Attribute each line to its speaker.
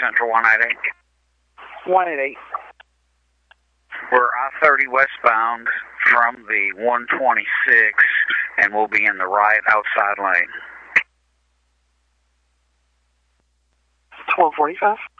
Speaker 1: Central 188.
Speaker 2: 188.
Speaker 1: We're I-30 westbound from the 126, and we'll be in the right outside lane.
Speaker 2: 1245.